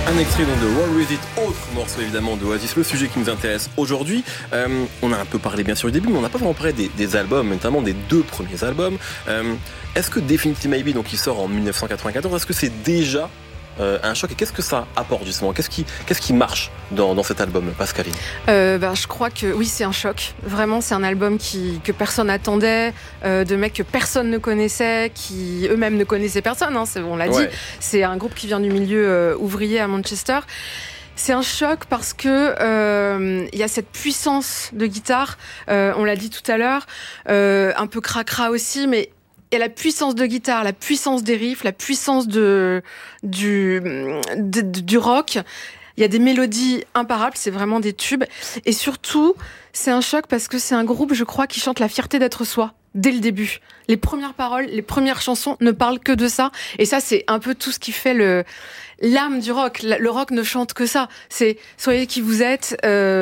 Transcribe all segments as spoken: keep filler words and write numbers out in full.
Un extrait donc de Roll With It, autre morceau évidemment d'Oasis, le sujet qui nous intéresse aujourd'hui. Euh, on a un peu parlé bien sûr du début, mais on n'a pas vraiment parlé des, des albums, notamment des deux premiers albums. Euh, est-ce que Definitely Maybe, donc il sort en dix-neuf cent quatre-vingt-quatorze, est-ce que c'est déjà euh, un choc et qu'est-ce que ça apporte justement ? Qu'est-ce qui, qu'est-ce qui marche dans, dans cet album, Pascaline ? euh, bah, Je crois que oui, c'est un choc. Vraiment, c'est un album qui, que personne n'attendait, euh, de mecs que personne ne connaissait, qui eux-mêmes ne connaissaient personne, hein, c'est, on l'a ouais. dit. C'est un groupe qui vient du milieu euh, ouvrier à Manchester. C'est un choc parce que euh, y a cette puissance de guitare, euh, on l'a dit tout à l'heure, euh, un peu cracra aussi, mais il y a la puissance de guitare, la puissance des riffs, la puissance de, du, de, de, du rock. Il y a des mélodies imparables, c'est vraiment des tubes. Et surtout, c'est un choc parce que c'est un groupe, je crois, qui chante la fierté d'être soi. Dès le début. Les premières paroles, les premières chansons ne parlent que de ça. Et ça, c'est un peu tout ce qui fait le, l'âme du rock. Le rock ne chante que ça. C'est soyez qui vous êtes,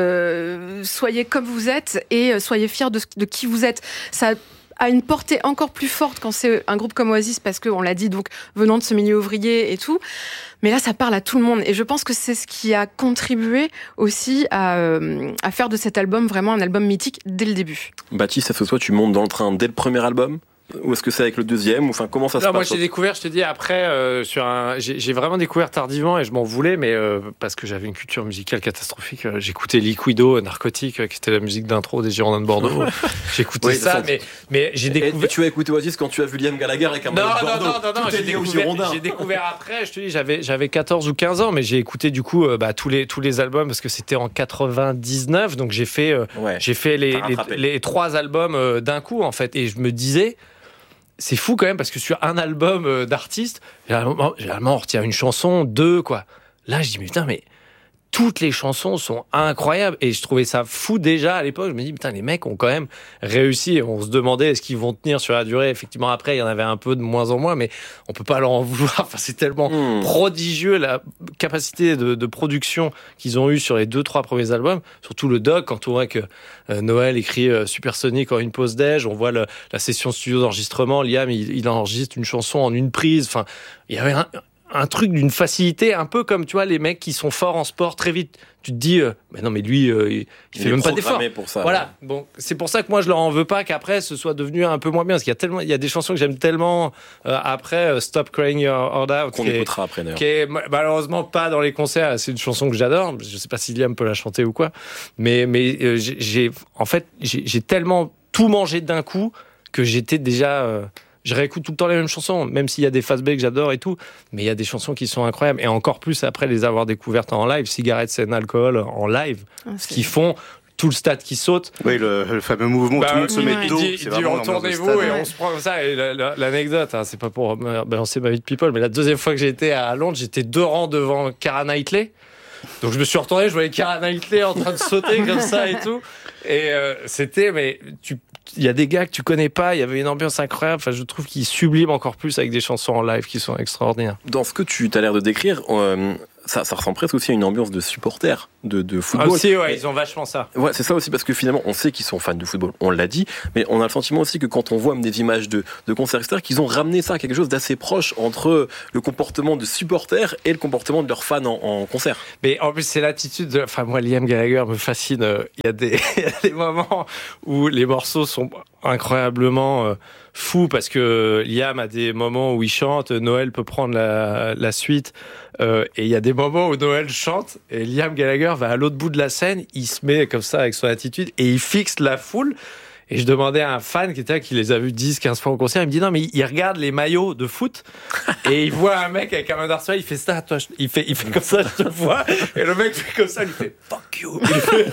euh, soyez comme vous êtes et soyez fiers de, de qui vous êtes. Ça a une portée encore plus forte quand c'est un groupe comme Oasis parce que, on l'a dit, donc, venant de ce milieu ouvrier et tout. Mais là, ça parle à tout le monde. Et je pense que c'est ce qui a contribué aussi à, euh, à faire de cet album vraiment un album mythique dès le début. Baptiste, est-ce que toi, tu montes dans le train dès le premier album ? Ou est-ce que c'est avec le deuxième ? Ou enfin, comment ça non, se passe ? Moi, j'ai découvert, je te dis, après, euh, sur un, j'ai, j'ai vraiment découvert tardivement et je m'en voulais, mais euh, parce que j'avais une culture musicale catastrophique. Euh, j'écoutais Liquido, Narcotique, euh, qui était la musique d'intro des Girondins de Bordeaux. J'écoutais oui, ça, mais, mais j'ai découvert. Et tu as écouté Oasis quand tu as vu Liam Gallagher avec un non, de non, Bordeaux. Non, non, non, j'ai découvert, j'ai découvert après. Je te dis, j'avais, j'avais quatorze ou quinze ans, mais j'ai écouté du coup euh, bah, tous les tous les albums parce que c'était en quatre-vingt-dix-neuf, donc j'ai fait euh, ouais, j'ai fait les les, les trois albums euh, d'un coup en fait, et je me disais. C'est fou quand même parce que sur un album d'artiste, généralement, généralement on retient une chanson, deux, quoi. Là, je dis, mais putain, mais toutes les chansons sont incroyables. Et je trouvais ça fou déjà à l'époque. Je me dis, putain, les mecs ont quand même réussi. On se demandait est-ce qu'ils vont tenir sur la durée. Effectivement, après, il y en avait un peu de moins en moins, mais on peut pas leur en vouloir. Enfin, c'est tellement mmh. prodigieux la capacité de, de production qu'ils ont eue sur les deux, trois premiers albums. Surtout le doc, quand on voit que euh, Noël écrit euh, Supersonic en une pause déj, on voit le, la session studio d'enregistrement. Liam, il, il enregistre une chanson en une prise. Enfin, il y avait un, un truc d'une facilité, un peu comme, tu vois, les mecs qui sont forts en sport très vite. Tu te dis, euh, mais non, mais lui, euh, il, il fait même pas d'effort. Pour ça, voilà. Ouais. Bon, c'est pour ça que moi, je leur en veux pas qu'après, ce soit devenu un peu moins bien. Parce qu'il y a tellement, il y a des chansons que j'aime tellement, euh, après, euh, Stop Crying Your Heart Out. Qu'on écoutera après, d'ailleurs. Qui est malheureusement pas dans les concerts. C'est une chanson que j'adore. Je sais pas si Liam peut la chanter ou quoi. Mais, mais, euh, j'ai, j'ai, en fait, j'ai, j'ai tellement tout mangé d'un coup que j'étais déjà, euh, je réécoute tout le temps les mêmes chansons, même s'il y a des fast-B que j'adore et tout, mais il y a des chansons qui sont incroyables, et encore plus après les avoir découvertes en live, Cigarettes and Alcohol en live, ah, ce qui font tout le stade qui saute. Oui, le, le fameux mouvement où bah, tout le monde se met de dos. Il dit, il dit retournez-vous et on se prend comme ça. Et la, la, l'anecdote, hein, c'est pas pour balancer ma vie de people, mais la deuxième fois que j'ai été à Londres, j'étais deux rangs devant Keira Knightley. Donc je me suis retourné, je voyais Keira Knightley en train de sauter comme ça et tout. Et euh, c'était, mais tu, il y a des gars que tu connais pas, il y avait une ambiance incroyable. Enfin, je trouve qu'ils subliment encore plus avec des chansons en live qui sont extraordinaires. Dans ce que tu as l'air de décrire, euh, ça, ça ressemble presque aussi à une ambiance de supporters de, de football. Ah aussi, ouais, et, ils ont vachement ça. Ouais, c'est ça aussi, parce que finalement, on sait qu'ils sont fans de football, on l'a dit, mais on a le sentiment aussi que quand on voit même des images de, de concerts extérieurs, qu'ils ont ramené ça à quelque chose d'assez proche entre le comportement de supporters et le comportement de leurs fans en, en concert. Mais en plus, c'est l'attitude de... Enfin, moi, Liam Gallagher me fascine. Il y a des, il y a des moments où les morceaux sont incroyablement euh, fous, parce que Liam a des moments où il chante, Noël peut prendre la, la suite, euh, et il y a des moments où Noël chante, et Liam Gallagher va à l'autre bout de la scène, il se met comme ça avec son attitude, et il fixe la foule. Et je demandais à un fan qui était là, qui les a vus dix, quinze fois au concert, il me dit non, mais il regarde les maillots de foot et il voit un mec avec un maillot d'Arsenal, il fait ça, toi, il fait, il fait comme ça, je te vois, et le mec fait comme ça, il fait fuck you. Il fait...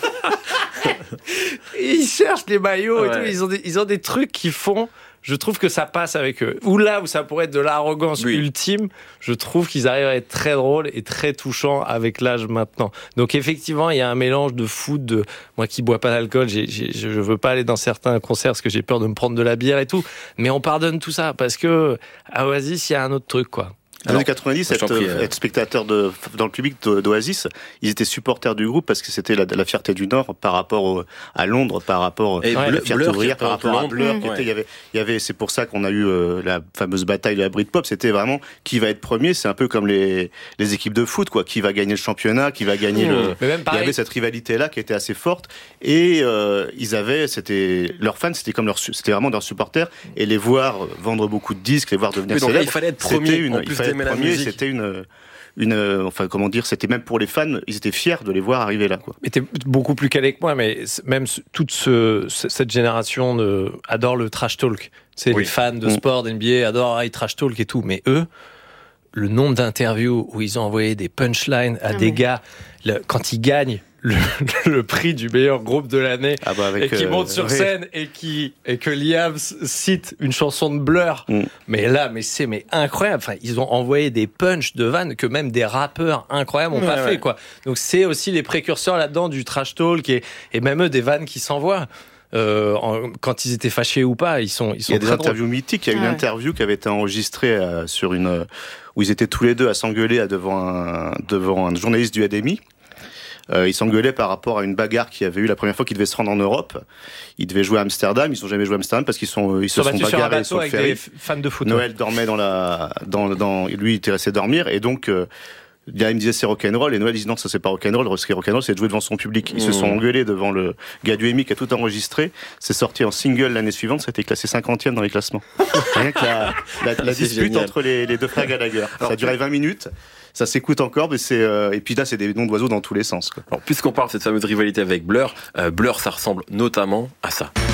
et ils cherchent les maillots ouais. et tout, ils ont des, ils ont des trucs qui font. Je trouve que ça passe avec eux. Ou là où ça pourrait être de l'arrogance oui. ultime, je trouve qu'ils arrivent à être très drôles et très touchants avec l'âge maintenant. Donc effectivement, il y a un mélange de foot, de moi qui bois pas d'alcool, j'ai, j'ai, je veux pas aller dans certains concerts parce que j'ai peur de me prendre de la bière et tout. Mais on pardonne tout ça parce que à Oasis, il y a un autre truc, quoi. Dans les années quatre-vingt-dix, être, euh, être spectateur de, dans le public d'Oasis, ils étaient supporters du groupe parce que c'était la, la fierté du Nord par rapport au, à Londres, par rapport et à la fierté ouvrière, par rapport à Blur. Mmh. Il y avait, il y avait, c'est pour ça qu'on a eu euh, la fameuse bataille de la Britpop. C'était vraiment qui va être premier. C'est un peu comme les, les équipes de foot, quoi. Qui va gagner le championnat, qui va gagner mmh. le. Mais même il y avait cette rivalité-là qui était assez forte et euh, ils avaient, c'était leurs fans, c'était comme leurs, c'était vraiment leurs supporters et les voir vendre beaucoup de disques, les voir devenir célèbres. Là, il fallait être premier. C'était une, en plus il fallait être premier. C'était une. Une, enfin comment dire, c'était même pour les fans, ils étaient fiers de les voir arriver là, quoi. Mais t'es beaucoup plus calé que moi, mais même toute ce, cette génération de, adore le trash talk. C'est oui. Les fans de sport, d'N B A adorent ah, trash talk et tout, mais eux, le nombre d'interviews où ils ont envoyé des punchlines à ah des oui. gars le, quand ils gagnent le, le prix du meilleur groupe de l'année ah bah avec, et qui euh, monte sur oui. scène et qui et que Liam cite une chanson de Blur. Mm. Mais là, mais c'est mais incroyable. Enfin, ils ont envoyé des punchs de vannes que même des rappeurs incroyables ont ouais, pas ouais. fait, quoi. Donc c'est aussi les précurseurs là-dedans du trash talk et, et même eux des vannes qui s'envoient. Euh, en, quand ils étaient fâchés ou pas, ils sont, ils sont. Il y a des très interviews drôles. mythiques. Il y a ouais. une interview qui avait été enregistrée euh, sur une euh, où ils étaient tous les deux à s'engueuler à, devant un devant un journaliste du A D M I. Euh, ils s'engueulaient par rapport à une bagarre qu'il y avait eu la première fois qu'ils devaient se rendre en Europe. Ils devaient jouer à Amsterdam. Ils sont jamais joué à Amsterdam parce qu'ils sont ils se sont bagarrés sur le ferry. Des fans de foot. Noël dormait dans la dans dans lui il était resté dormir et donc. Euh, Là, il me disait c'est rock'n'roll et Noël disait non, ça c'est pas rock'n'roll. Ce qui est rock'n'roll, c'est de jouer devant son public. Ils mmh. se sont engueulés devant le gars du M I qui a tout enregistré. C'est sorti en single l'année suivante, ça a été classé cinquantième dans les classements. Rien que la, la, la dispute génial. Entre les, les deux frères Gallagher. Alors, ça a duré vingt minutes. Ça s'écoute encore, mais c'est euh, et puis là c'est des noms d'oiseaux dans tous les sens, quoi. Alors puisqu'on parle de cette fameuse rivalité avec Blur, euh, Blur ça ressemble notamment à ça.